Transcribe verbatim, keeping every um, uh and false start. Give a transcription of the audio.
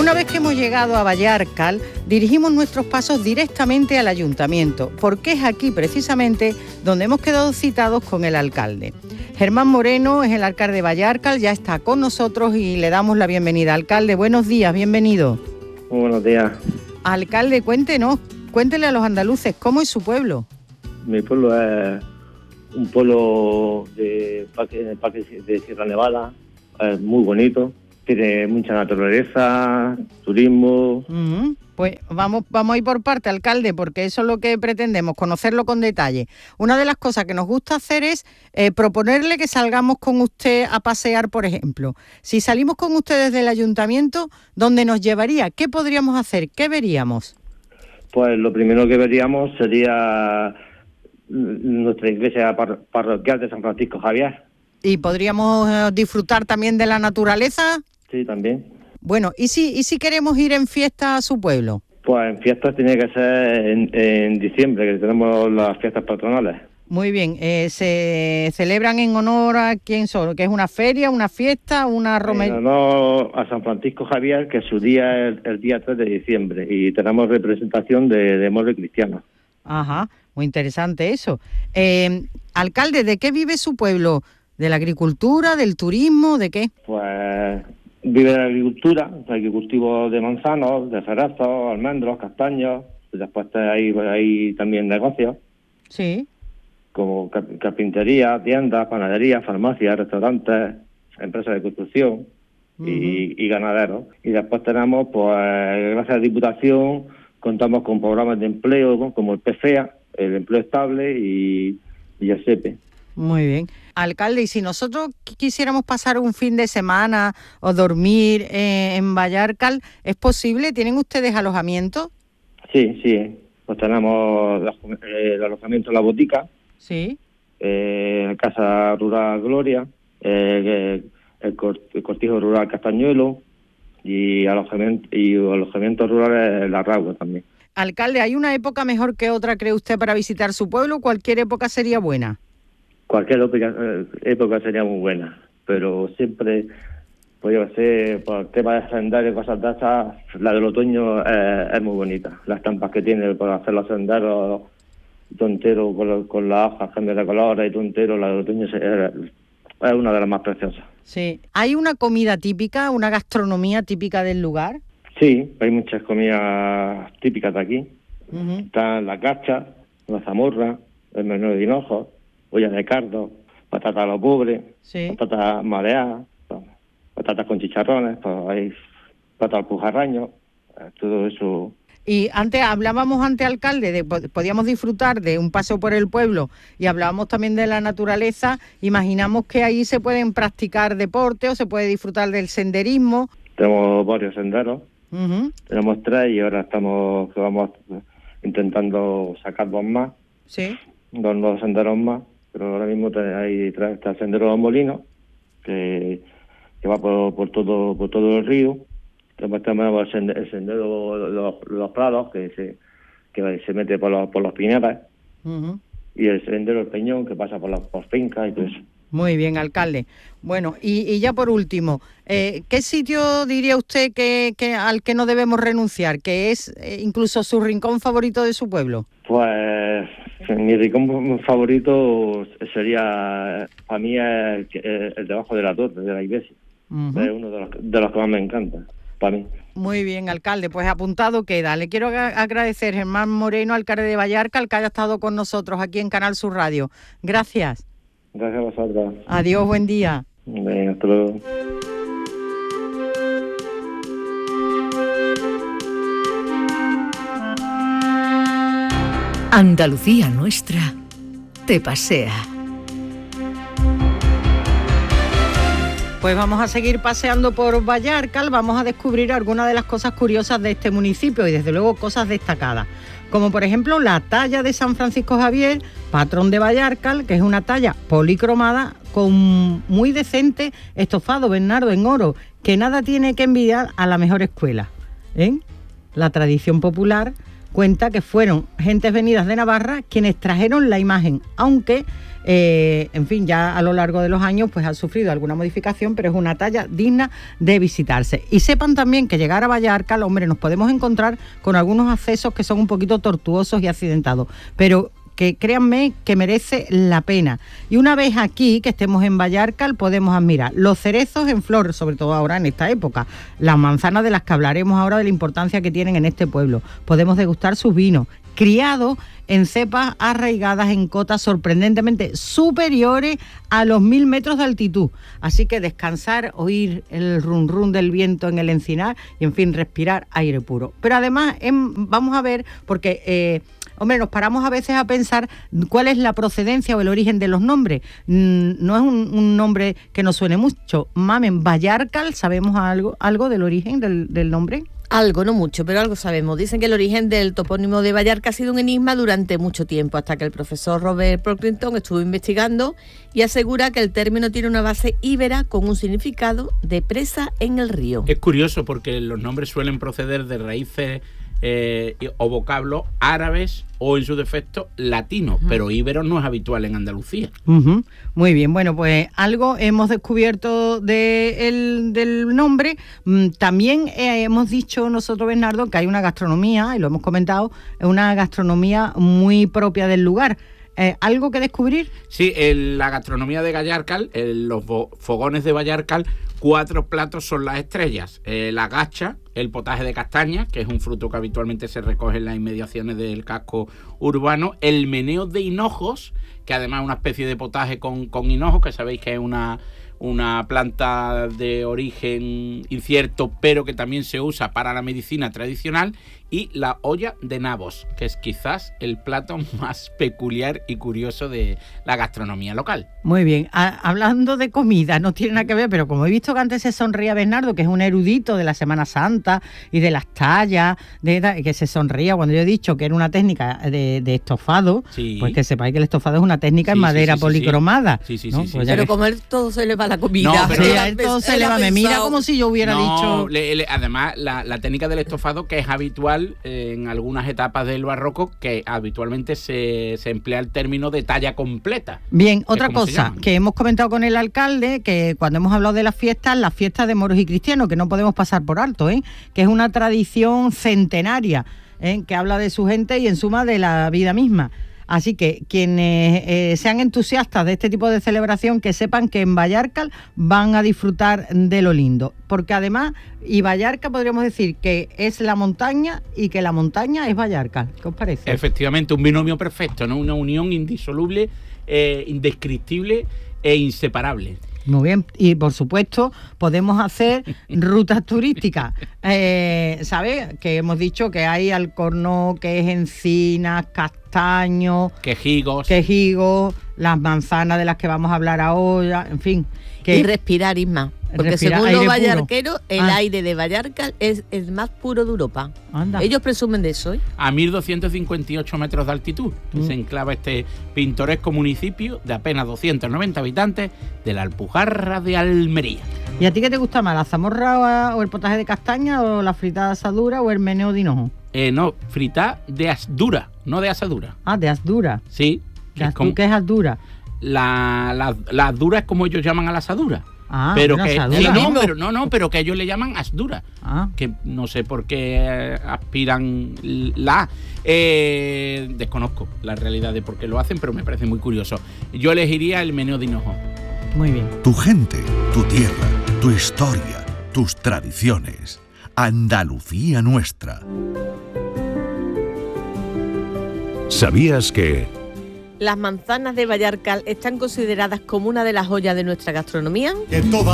Una vez que hemos llegado a Vallarcal, dirigimos nuestros pasos directamente al ayuntamiento, porque es aquí precisamente donde hemos quedado citados con el alcalde. Germán Moreno es el alcalde de Vallarcal, ya está con nosotros y le damos la bienvenida. Alcalde, buenos días, bienvenido. Muy buenos días. Alcalde, cuéntenos, cuéntele a los andaluces, ¿cómo es su pueblo? Mi pueblo es un pueblo de parque, en el parque de Sierra Nevada, es muy bonito, tiene mucha naturaleza, turismo. Uh-huh. Pues vamos, vamos a ir por parte, alcalde, porque eso es lo que pretendemos, conocerlo con detalle. Una de las cosas que nos gusta hacer es eh, proponerle que salgamos con usted a pasear, por ejemplo. Si salimos con usted desde el ayuntamiento, ¿dónde nos llevaría? ¿Qué podríamos hacer? ¿Qué veríamos? Pues lo primero que veríamos sería nuestra iglesia par- parroquial de San Francisco Javier. ¿Y podríamos eh, disfrutar también de la naturaleza? Sí, también. Bueno, ¿y si, y si queremos ir en fiesta a su pueblo? Pues en fiestas tiene que ser en, en diciembre, que tenemos las fiestas patronales. Muy bien, eh, ¿se celebran en honor a quién son? ¿Que es una feria, una fiesta, una romería? En honor a San Francisco Javier, que su día es el, el día tres de diciembre, y tenemos representación de, de mole cristiano. Ajá, muy interesante eso. Eh, alcalde, ¿de qué vive su pueblo? ¿De la agricultura, del turismo, de qué? Pues vive de la agricultura, de cultivo de manzanos, de cerezos, almendros, castaños. Después hay, hay también negocios. Sí. Como carpintería, tiendas, panaderías, farmacias, restaurantes, empresas de construcción uh-huh. y, y ganaderos. Y después tenemos, pues, gracias a la Diputación, contamos con programas de empleo como el P F E A, el empleo estable y, y el S E P E. Muy bien. Alcalde, y si nosotros quisiéramos pasar un fin de semana o dormir eh, en Vallarcal, ¿es posible? ¿Tienen ustedes alojamiento? Sí, sí. Pues tenemos eh, el alojamiento en la botica. Sí. Eh, Casa Rural Gloria, eh, el, cort- el Cortijo Rural Castañuelo y alojamiento, y alojamiento rural en La Ragua también. Alcalde, ¿hay una época mejor que otra, cree usted, para visitar su pueblo? ¿Cualquier época sería buena? Cualquier época, época sería muy buena, pero siempre podría ser, por el tema de senderos y cosas de esas, la del otoño es, es muy bonita. Las estampas que tiene por hacer los senderos, todo entero con, con las hojas, cambio de colores y todo entero, la del otoño es, es una de las más preciosas. Sí. ¿Hay una comida típica, una gastronomía típica del lugar? Sí, hay muchas comidas típicas de aquí. Uh-huh. Están la cacha, la zamorra, el menú de hinojo, olla de cardo, patatas a lo pobre, sí. Patatas mareadas, patatas con chicharrones, pues hay patatas al pujarraño, todo eso. Y antes hablábamos ante alcalde de podíamos disfrutar de un paseo por el pueblo y hablábamos también de la naturaleza. Imaginamos que ahí se pueden practicar deporte o se puede disfrutar del senderismo. Tenemos varios senderos, uh-huh. Tenemos tres y ahora estamos vamos intentando sacar dos más, sí, dos nuevos senderos más. Pero ahora mismo hay tres, está el sendero de los molinos, que, que va por, por todo por todo el río. Después tenemos el sendero, el sendero de los, los prados, que se que se mete por los por los pinetes, uh-huh. Y el sendero del Peñón, que pasa por las por fincas y todo eso. Muy bien, alcalde. Bueno, y, y ya por último, eh, ¿qué sitio diría usted que, que al que no debemos renunciar, que es eh, incluso su rincón favorito de su pueblo? Pues mi rincón favorito sería, para mí, el, el, el debajo de la torre, de la iglesia. Uh-huh. Es uno de los, de los que más me encanta, para mí. Muy bien, alcalde, pues apuntado queda. Le quiero agradecer, Germán Moreno, alcalde de Vallarcal, que haya estado con nosotros aquí en Canal Sur Radio. Gracias. Gracias a vosotros. Adiós, buen día. Venga, hasta luego. Andalucía nuestra te pasea. Pues vamos a seguir paseando por Vallarcal, vamos a descubrir algunas de las cosas curiosas de este municipio y desde luego cosas destacadas. Como por ejemplo la talla de San Francisco Javier, patrón de Vallarcal, que es una talla policromada con muy decente estofado, Bernardo, en oro, que nada tiene que envidiar a la mejor escuela, ¿eh? La tradición popular cuenta que fueron gentes venidas de Navarra quienes trajeron la imagen, aunque, eh, en fin, ya a lo largo de los años pues ha sufrido alguna modificación, pero es una talla digna de visitarse. Y sepan también que llegar a Vallarcal, hombre, nos podemos encontrar con algunos accesos que son un poquito tortuosos y accidentados, pero que créanme que merece la pena. Y una vez aquí, que estemos en Vallarcal, podemos admirar los cerezos en flor, sobre todo ahora en esta época, las manzanas de las que hablaremos ahora de la importancia que tienen en este pueblo. Podemos degustar sus vinos, criados en cepas arraigadas en cotas sorprendentemente superiores a los mil metros de altitud. Así que descansar, oír el rum rum del viento en el encinar y, en fin, respirar aire puro. Pero además, en, vamos a ver, porque... Eh, Hombre, nos paramos a veces a pensar cuál es la procedencia o el origen de los nombres. No es un, un nombre que nos suene mucho. Mamen, Vallarcal, ¿sabemos algo, algo del origen del, del nombre? Algo, no mucho, pero algo sabemos. Dicen que el origen del topónimo de Vallarca ha sido un enigma durante mucho tiempo, hasta que el profesor Robert Pocklington estuvo investigando y asegura que el término tiene una base íbera con un significado de presa en el río. Es curioso porque los nombres suelen proceder de raíces eh, o vocablos árabes o, en su defecto, latinos, uh-huh. pero íberos no es habitual en Andalucía. Uh-huh. Muy bien, bueno, pues algo hemos descubierto de el, del nombre. También eh, hemos dicho nosotros, Bernardo, que hay una gastronomía, y lo hemos comentado, una gastronomía muy propia del lugar. Eh, ¿Algo que descubrir? Sí, en la gastronomía de Vallarcal, en los fogones de Vallarcal, cuatro platos son las estrellas. Eh, la gacha, el potaje de castaña, que es un fruto que habitualmente se recoge en las inmediaciones del casco urbano, el meneo de hinojos, que además es una especie de potaje con, con hinojos, que sabéis que es una, una planta de origen incierto, pero que también se usa para la medicina tradicional, y la olla de nabos, que es quizás el plato más peculiar y curioso de la gastronomía local. Muy bien, a, hablando de comida, no tiene nada que ver, pero como he visto que antes se sonría Bernardo, que es un erudito de la Semana Santa y de las tallas, de, que se sonría cuando yo he dicho que era una técnica de, de estofado, sí. Pues que sepáis que el estofado es una técnica sí, en madera sí, sí, policromada. Sí, sí, ¿no? sí, sí, pues sí. Pero que... como él todo se le va la comida. No, pero sí, a él todo se le va, me mira como si yo hubiera no, dicho... Le, le, además, la, la técnica del estofado, que es habitual en algunas etapas del barroco, que habitualmente se, se emplea el término de talla completa. Bien, otra cosa que hemos comentado con el alcalde, que cuando hemos hablado de las fiestas, las fiestas de moros y cristianos, que no podemos pasar por alto, ¿eh? Que es una tradición centenaria, ¿eh? Que habla de su gente y en suma de la vida misma. Así que quienes eh, sean entusiastas de este tipo de celebración, que sepan que en Vallarcal van a disfrutar de lo lindo. Porque además, y Vallarca podríamos decir que es la montaña y que la montaña es Vallarcal. ¿Qué os parece? Efectivamente, un binomio perfecto, ¿no? Una unión indisoluble, eh, indescriptible e inseparable. Muy bien, y por supuesto podemos hacer rutas turísticas, eh, ¿sabes? Que hemos dicho que hay alcornó, que es encinas, castaños, quejigos, quejigos, las manzanas de las que vamos a hablar ahora, en fin. Que y respirar, Isma. Porque respirar, según los vallarqueros, el ah. aire de Vallarcal es el más puro de Europa. Anda. Ellos presumen de eso, ¿eh? A mil doscientos cincuenta y ocho metros de altitud mm. se enclava este pintoresco municipio de apenas doscientos noventa habitantes de la Alpujarra de Almería. ¿Y a ti qué te gusta más, la zamorra o el potaje de castaña o la fritada de asadura o el meneo de hinojo? Eh, no, fritada de asdura, no de asadura. Ah, de asdura. Sí. ¿Qué es, como... ¿qué es asdura? La, la, la asdura es como ellos llaman a la asadura. Ah, pero una que asadura. Sí, no, pero no, no, pero que ellos le llaman asdura. Ah. Que no sé por qué aspiran la eh, desconozco la realidad de por qué lo hacen, pero me parece muy curioso. Yo elegiría el meneo de hinojo. Muy bien. Tu gente, tu tierra, tu historia, tus tradiciones. Andalucía nuestra. ¿Sabías que las manzanas de Vallarcal están consideradas como una de las joyas de nuestra gastronomía?